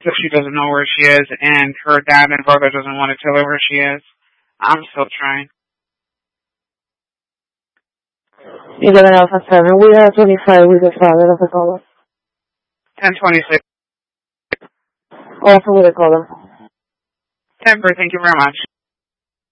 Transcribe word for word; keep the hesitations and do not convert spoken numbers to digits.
if she doesn't know where she is, and her dad and brother doesn't want to tell her where she is. I'm still trying. eleven Alpha seven, we are twenty-five with the father of the caller. ten twenty-six. Also with the caller. Temper, thank you very much.